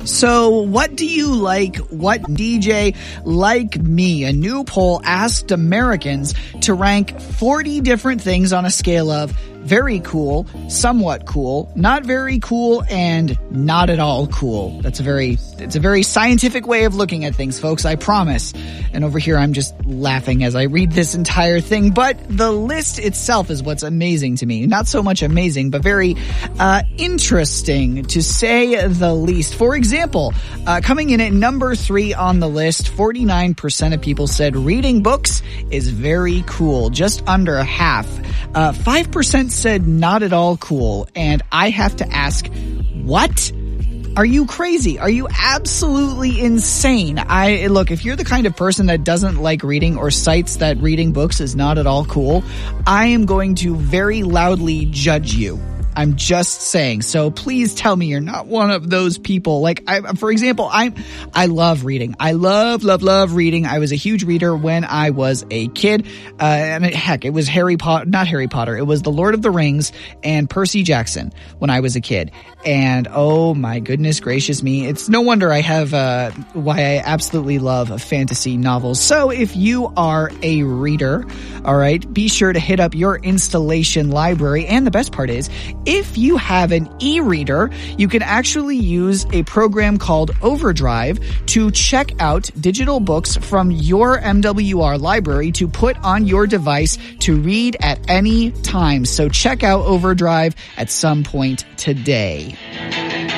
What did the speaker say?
So what do you like? What DJ like me? A new poll asked Americans to rank 40 different things on a scale of very cool, somewhat cool, not very cool, and not at all cool. It's a very scientific way of looking at things, folks, I promise. And over here, I'm just laughing as I read this entire thing, but the list itself is what's amazing to me. Not so much amazing, but very interesting, to say the least. For example, coming in at number 3 on the list, 49% of people said reading books is very cool. Just under half. 5% said not at all cool. And I have to ask, what? Are you crazy? Are you absolutely insane? Look, if you're the kind of person that doesn't like reading or cites that reading books is not at all cool, I am going to very loudly judge you. I'm just saying. So please tell me you're not one of those people. Like, for example, I love reading. I love reading. I was a huge reader when I was a kid. Heck, it was not Harry Potter. It was The Lord of the Rings and Percy Jackson when I was a kid. And oh my goodness gracious me. It's no wonder I have, why I absolutely love fantasy novels. So if you are a reader, all right, be sure to hit up your installation library. And the best part is, if you have an e-reader, you can actually use a program called Overdrive to check out digital books from your MWR library to put on your device to read at any time. So check out Overdrive at some point today.